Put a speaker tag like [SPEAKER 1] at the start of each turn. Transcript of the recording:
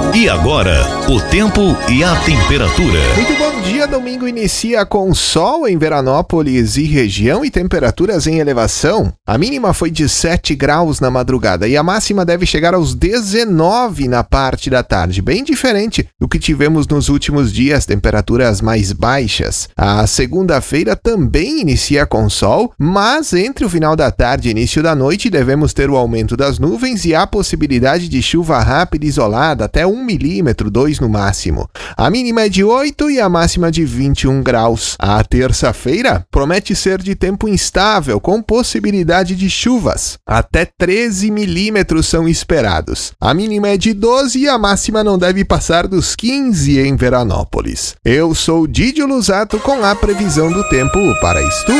[SPEAKER 1] E agora, o tempo e a temperatura.
[SPEAKER 2] Muito bom dia, domingo inicia com sol em Veranópolis e região e temperaturas em elevação. A mínima foi de 7 graus na madrugada e a máxima deve chegar aos 19 na parte da tarde, bem diferente do que tivemos nos últimos dias, temperaturas mais baixas. A segunda-feira também inicia com sol, mas entre o final da tarde e início da noite devemos ter o aumento das nuvens e a possibilidade de chuva rápida e isolada, até 1 milímetro, 2 no máximo. A mínima é de 8 e a máxima de 21 graus. A terça-feira promete ser de tempo instável, com possibilidade de chuvas. Até 13 milímetros são esperados. A mínima é de 12 e a máxima não deve passar dos 15 em Veranópolis. Eu sou Didio Lusato com a previsão do tempo para estúdio.